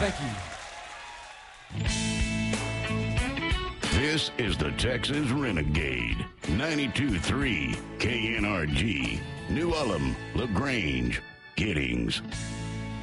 Thank you. This is the Texas Renegade. 92.3 KNRG. New Ulm, LaGrange, Giddings.